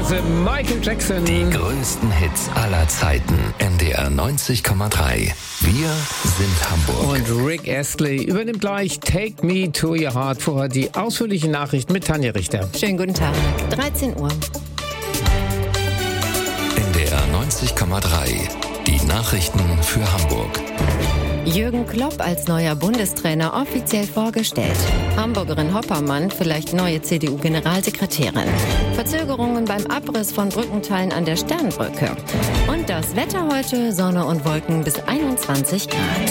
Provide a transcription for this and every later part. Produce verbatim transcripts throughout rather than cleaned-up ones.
Hase Michael Jackson. Die größten Hits aller Zeiten. N D R neunzig Komma drei. Wir sind Hamburg. Und Rick Astley übernimmt gleich Take Me to Your Heart. Vorher die ausführliche Nachricht mit Tanja Richter. Schönen guten Tag. dreizehn Uhr. N D R neunzig Komma drei. Die Nachrichten für Hamburg. Jürgen Klopp als neuer Bundestrainer offiziell vorgestellt. Hamburgerin Hoppermann vielleicht neue C D U-Generalsekretärin. Verzögerungen beim Abriss von Brückenteilen an der Sternbrücke. Und das Wetter heute, Sonne und Wolken bis einundzwanzig Grad.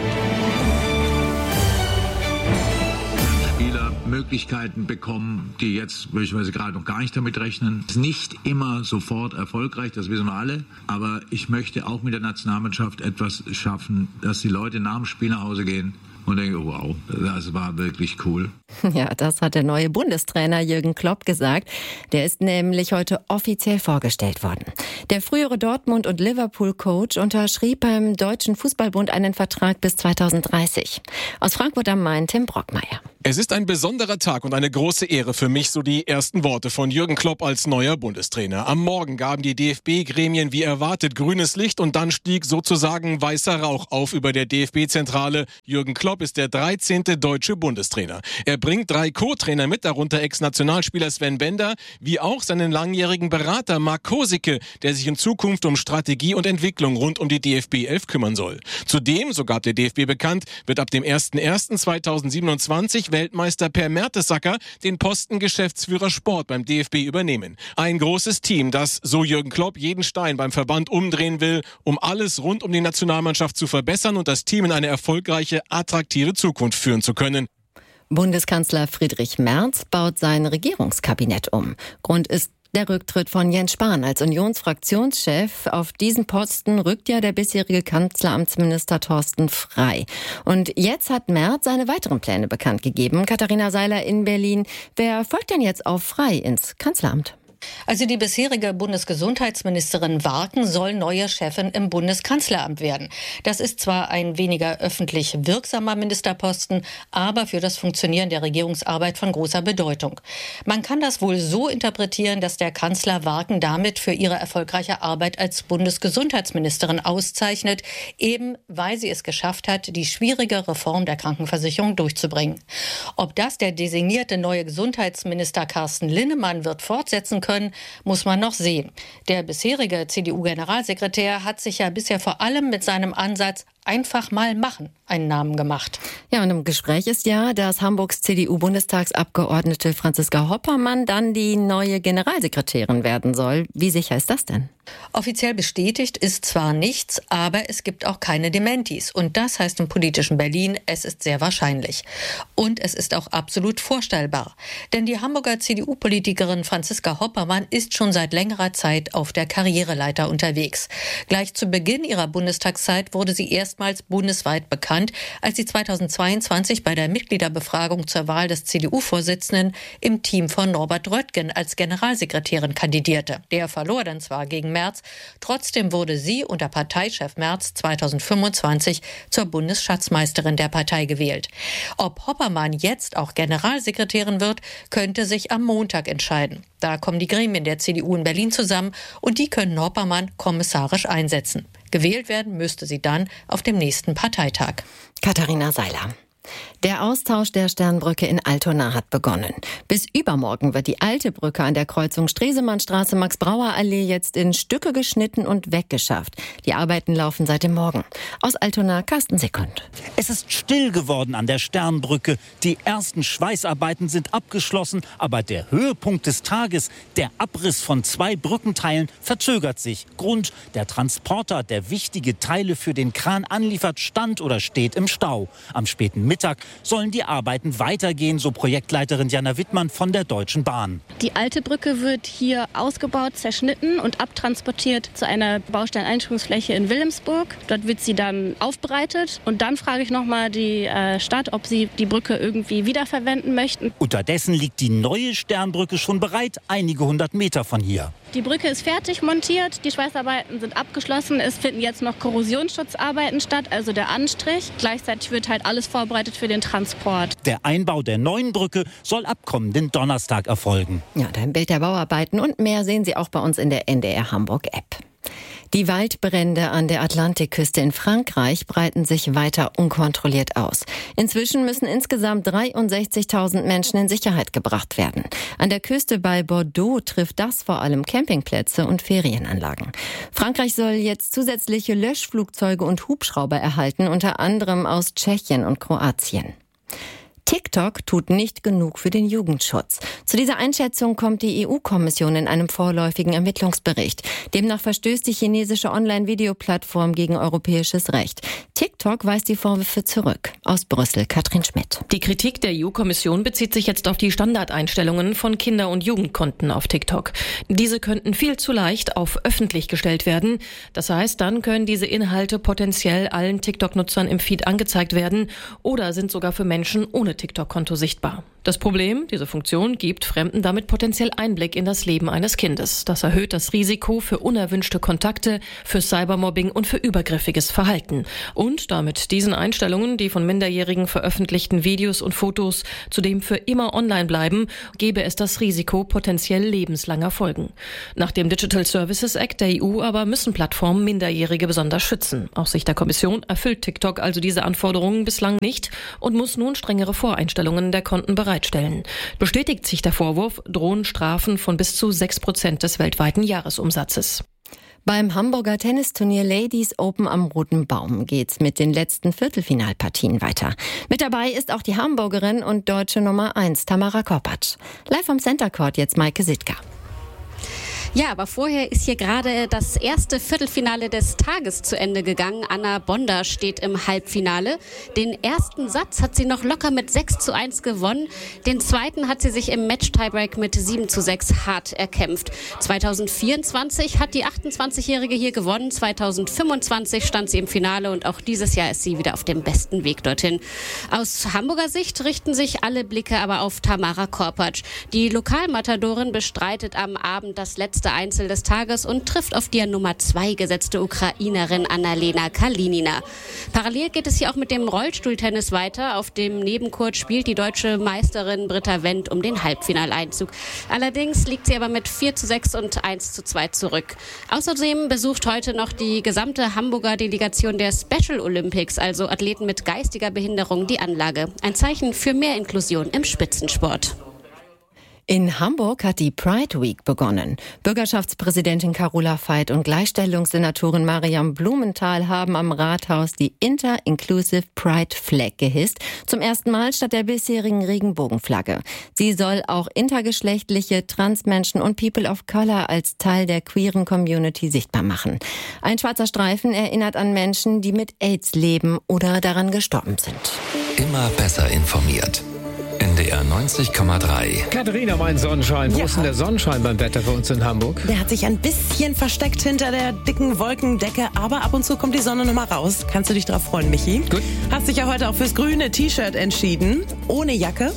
Möglichkeiten bekommen, die jetzt möglicherweise gerade noch gar nicht damit rechnen. Es ist nicht immer sofort erfolgreich, das wissen wir alle. Aber ich möchte auch mit der Nationalmannschaft etwas schaffen, dass die Leute nach dem Spiel nach Hause gehen und denken, wow, das war wirklich cool. Ja, das hat der neue Bundestrainer Jürgen Klopp gesagt. Der ist nämlich heute offiziell vorgestellt worden. Der frühere Dortmund- und Liverpool-Coach unterschrieb beim Deutschen Fußballbund einen Vertrag bis zweitausenddreißig. Aus Frankfurt am Main, Tim Brockmeier. Es ist ein besonderer Tag und eine große Ehre für mich, so die ersten Worte von Jürgen Klopp als neuer Bundestrainer. Am Morgen gaben die D F B-Gremien wie erwartet grünes Licht und dann stieg sozusagen weißer Rauch auf über der D F B-Zentrale. Jürgen Klopp ist der dreizehnte deutsche Bundestrainer. Er bringt drei Co-Trainer mit, darunter Ex-Nationalspieler Sven Bender, wie auch seinen langjährigen Berater Marc Kosicke, der sich in Zukunft um Strategie und Entwicklung rund um die D F B elf kümmern soll. Zudem, so gab der D F B bekannt, wird ab dem ersten ersten zweitausendsiebenundzwanzig Weltmeister Per Mertesacker den Posten Geschäftsführer Sport beim D F B übernehmen. Ein großes Team, das, so Jürgen Klopp, jeden Stein beim Verband umdrehen will, um alles rund um die Nationalmannschaft zu verbessern und das Team in eine erfolgreiche, attraktive Zukunft führen zu können. Bundeskanzler Friedrich Merz baut sein Regierungskabinett um. Grund ist der Rücktritt von Jens Spahn als Unionsfraktionschef. Auf diesen Posten rückt ja der bisherige Kanzleramtsminister Thorsten Frey. Und jetzt hat Merz seine weiteren Pläne bekannt gegeben. Katharina Seiler in Berlin. Wer folgt denn jetzt auf Frey ins Kanzleramt? Also die bisherige Bundesgesundheitsministerin Warken soll neue Chefin im Bundeskanzleramt werden. Das ist zwar ein weniger öffentlich wirksamer Ministerposten, aber für das Funktionieren der Regierungsarbeit von großer Bedeutung. Man kann das wohl so interpretieren, dass der Kanzler Warken damit für ihre erfolgreiche Arbeit als Bundesgesundheitsministerin auszeichnet, eben weil sie es geschafft hat, die schwierige Reform der Krankenversicherung durchzubringen. Ob das der designierte neue Gesundheitsminister Carsten Linnemann wird fortsetzen können, können, muss man noch sehen. Der bisherige C D U-Generalsekretär hat sich ja bisher vor allem mit seinem Ansatz einfach mal machen einen Namen gemacht. Ja, und im Gespräch ist ja, dass Hamburgs C D U-Bundestagsabgeordnete Franziska Hoppermann dann die neue Generalsekretärin werden soll. Wie sicher ist das denn? Offiziell bestätigt ist zwar nichts, aber es gibt auch keine Dementis. Und das heißt im politischen Berlin, es ist sehr wahrscheinlich. Und es ist auch absolut vorstellbar. Denn die Hamburger C D U-Politikerin Franziska Hoppermann ist schon seit längerer Zeit auf der Karriereleiter unterwegs. Gleich zu Beginn ihrer Bundestagszeit wurde sie erstmals bundesweit bekannt, als sie zweitausendzweiundzwanzig bei der Mitgliederbefragung zur Wahl des C D U-Vorsitzenden im Team von Norbert Röttgen als Generalsekretärin kandidierte. Der verlor dann zwar gegen Merz, trotzdem wurde sie unter Parteichef Merz zweitausendfünfundzwanzig zur Bundesschatzmeisterin der Partei gewählt. Ob Hoppermann jetzt auch Generalsekretärin wird, könnte sich am Montag entscheiden. Da kommen die Gremien der C D U in Berlin zusammen und die können Hoppermann kommissarisch einsetzen. Gewählt werden müsste sie dann auf dem nächsten Parteitag. Katharina Seiler. Der Austausch der Sternbrücke in Altona hat begonnen. Bis übermorgen wird die alte Brücke an der Kreuzung Stresemannstraße Max-Brauer-Allee jetzt in Stücke geschnitten und weggeschafft. Die Arbeiten laufen seit dem Morgen. Aus Altona, Carsten Sekund. Es ist still geworden an der Sternbrücke. Die ersten Schweißarbeiten sind abgeschlossen, aber der Höhepunkt des Tages, der Abriss von zwei Brückenteilen, verzögert sich. Grund: der Transporter, der wichtige Teile für den Kran anliefert, stand oder steht im Stau. Am späten Mittag sollen die Arbeiten weitergehen, so Projektleiterin Jana Wittmann von der Deutschen Bahn. Die alte Brücke wird hier ausgebaut, zerschnitten und abtransportiert zu einer Bausteineinschulungsfläche in Wilhelmsburg. Dort wird sie dann aufbereitet und dann frage ich nochmal die äh, Stadt, ob sie die Brücke irgendwie wiederverwenden möchten. Unterdessen liegt die neue Sternbrücke schon bereit, einige hundert Meter von hier. Die Brücke ist fertig montiert, die Schweißarbeiten sind abgeschlossen. Es finden jetzt noch Korrosionsschutzarbeiten statt, also der Anstrich. Gleichzeitig wird halt alles vorbereitet vorbereitet für den Transport. Der Einbau der neuen Brücke soll ab kommenden Donnerstag erfolgen. Ja, ein Bild der Bauarbeiten und mehr sehen Sie auch bei uns in der N D R Hamburg App. Die Waldbrände an der Atlantikküste in Frankreich breiten sich weiter unkontrolliert aus. Inzwischen müssen insgesamt dreiundsechzigtausend Menschen in Sicherheit gebracht werden. An der Küste bei Bordeaux trifft das vor allem Campingplätze und Ferienanlagen. Frankreich soll jetzt zusätzliche Löschflugzeuge und Hubschrauber erhalten, unter anderem aus Tschechien und Kroatien. TikTok tut nicht genug für den Jugendschutz. Zu dieser Einschätzung kommt die E U-Kommission in einem vorläufigen Ermittlungsbericht. Demnach verstößt die chinesische Online-Videoplattform gegen europäisches Recht. TikTok weist die Vorwürfe zurück. Aus Brüssel, Katrin Schmidt. Die Kritik der E U-Kommission bezieht sich jetzt auf die Standardeinstellungen von Kinder- und Jugendkonten auf TikTok. Diese könnten viel zu leicht auf öffentlich gestellt werden. Das heißt, dann können diese Inhalte potenziell allen TikTok-Nutzern im Feed angezeigt werden oder sind sogar für Menschen ohne TikTok-Konto sichtbar. Das Problem, diese Funktion gibt Fremden damit potenziell Einblick in das Leben eines Kindes. Das erhöht das Risiko für unerwünschte Kontakte, für Cybermobbing und für übergriffiges Verhalten. Und damit diesen Einstellungen, die von Minderjährigen veröffentlichten Videos und Fotos zudem für immer online bleiben, gäbe es das Risiko potenziell lebenslanger Folgen. Nach dem Digital Services Act der E U aber müssen Plattformen Minderjährige besonders schützen. Aus Sicht der Kommission erfüllt TikTok also diese Anforderungen bislang nicht und muss nun strengere Voreinstellungen der Konten bereitstellen. Bestätigt sich der Vorwurf, drohen Strafen von bis zu sechs Prozent des weltweiten Jahresumsatzes. Beim Hamburger Tennisturnier Ladies Open am Roten Baum geht's mit den letzten Viertelfinalpartien weiter. Mit dabei ist auch die Hamburgerin und deutsche Nummer eins Tamara Korpatsch. Live vom Center Court jetzt Maike Sitka. Ja, aber vorher ist hier gerade das erste Viertelfinale des Tages zu Ende gegangen. Anna Bonda steht im Halbfinale. Den ersten Satz hat sie noch locker mit sechs zu eins gewonnen. Den zweiten hat sie sich im Match-Tiebreak mit sieben zu sechs hart erkämpft. zwanzig vierundzwanzig hat die achtundzwanzigjährige hier gewonnen. zwanzig fünfundzwanzig stand sie im Finale und auch dieses Jahr ist sie wieder auf dem besten Weg dorthin. Aus Hamburger Sicht richten sich alle Blicke aber auf Tamara Korpatsch. Die Lokalmatadorin bestreitet am Abend das letzte Einzel des Tages und trifft auf die Nummer zwei gesetzte Ukrainerin Annalena Kalinina. Parallel geht es hier auch mit dem Rollstuhltennis weiter. Auf dem Nebencourt spielt die deutsche Meisterin Britta Wendt um den Halbfinaleinzug. Allerdings liegt sie aber mit vier zu sechs und eins zu zwei zurück. Außerdem besucht heute noch die gesamte Hamburger Delegation der Special Olympics, also Athleten mit geistiger Behinderung, die Anlage. Ein Zeichen für mehr Inklusion im Spitzensport. In Hamburg hat die Pride Week begonnen. Bürgerschaftspräsidentin Carola Veit und Gleichstellungssenatorin Mariam Blumenthal haben am Rathaus die Inter-Inclusive Pride Flag gehisst, zum ersten Mal statt der bisherigen Regenbogenflagge. Sie soll auch intergeschlechtliche, Transmenschen und People of Color als Teil der queeren Community sichtbar machen. Ein schwarzer Streifen erinnert an Menschen, die mit AIDS leben oder daran gestorben sind. Immer besser informiert. N D R neunzig Komma drei. Katharina, mein Sonnenschein. Wo Ja. ist denn der Sonnenschein beim Wetter für uns in Hamburg? Der hat sich ein bisschen versteckt hinter der dicken Wolkendecke, aber ab und zu kommt die Sonne noch mal raus. Kannst du dich drauf freuen, Michi? Gut. Hast dich ja heute auch fürs grüne T-Shirt entschieden, ohne Jacke.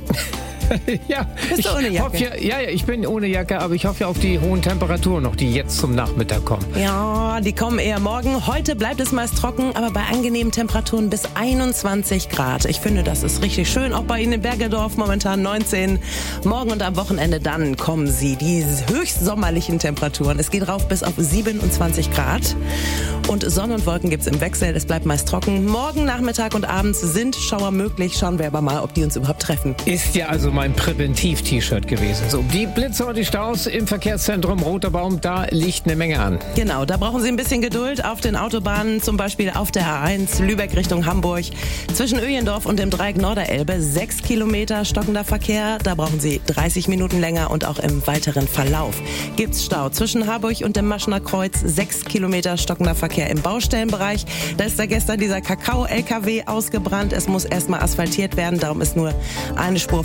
Ja, Bist du ich ohne Jacke? hoffe ja, ja, ja, ich bin ohne Jacke, aber ich hoffe ja auf die hohen Temperaturen noch, die jetzt zum Nachmittag kommen. Ja, die kommen eher morgen. Heute bleibt es meist trocken, aber bei angenehmen Temperaturen bis einundzwanzig Grad. Ich finde, das ist richtig schön. Auch bei Ihnen in Bergedorf momentan neunzehn. Morgen und am Wochenende dann kommen sie, die höchst sommerlichen Temperaturen. Es geht rauf bis auf siebenundzwanzig Grad. Und Sonne und Wolken gibt's im Wechsel. Es bleibt meist trocken. Morgen, Nachmittag und abends sind Schauer möglich. Schauen wir aber mal, ob die uns überhaupt treffen. Ist ja also mein Präventiv-T-Shirt gewesen. So, die Blitze und die Staus im Verkehrszentrum Roter Baum, da liegt eine Menge an. Genau, da brauchen Sie ein bisschen Geduld auf den Autobahnen, zum Beispiel auf der A eins Lübeck Richtung Hamburg. Zwischen Öjendorf und dem Dreieck Norderelbe sechs Kilometer stockender Verkehr. Da brauchen Sie dreißig Minuten länger und auch im weiteren Verlauf gibt's Stau. Zwischen Harburg und dem Maschener Kreuz sechs Kilometer stockender Verkehr im Baustellenbereich. Da ist da gestern dieser Kakao-L K W ausgebrannt. Es muss erstmal asphaltiert werden, darum ist nur eine Spur frei.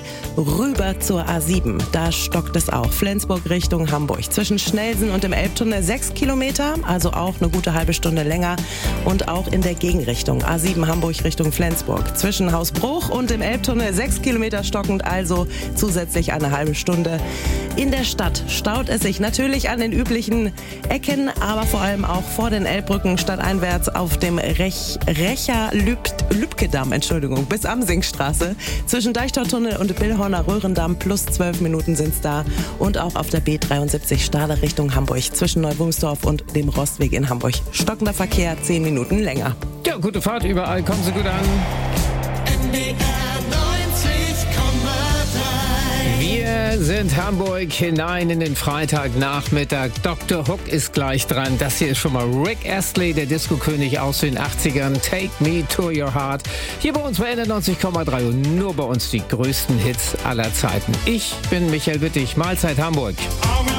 rüber zur A sieben. Da stockt es auch. Flensburg Richtung Hamburg. Zwischen Schnellsen und dem Elbtunnel sechs Kilometer, also auch eine gute halbe Stunde länger. Und auch in der Gegenrichtung. A sieben Hamburg Richtung Flensburg. Zwischen Hausbruch und dem Elbtunnel sechs Kilometer stockend, also zusätzlich eine halbe Stunde. In der Stadt staut es sich natürlich an den üblichen Ecken, aber vor allem auch vor den Elbbrücken stadteinwärts auf dem Rech, Recher Lübkedamm, Entschuldigung, bis Amsingstraße. Zwischen Deichtortunnel und Billhorner Röhrendamm plus zwölf Minuten sind's da. Und auch auf der B dreiundsiebzig Stade Richtung Hamburg. Zwischen Neuwumsdorf und dem Rostweg in Hamburg. Stockender Verkehr zehn Minuten länger. Ja, gute Fahrt überall. Kommen Sie gut an. N D R neunzig Komma drei. Wir sind Hamburg hinein in den Freitagnachmittag. Doktor Hook ist gleich dran. Das hier ist schon mal Rick Astley, der Disco-König aus den achtzigern. Take Me to Your Heart. Hier bei uns bei N D R neunzig Komma drei und nur bei uns die größten Hits aller Zeiten. Ich bin Michael Wittig. Mahlzeit Hamburg.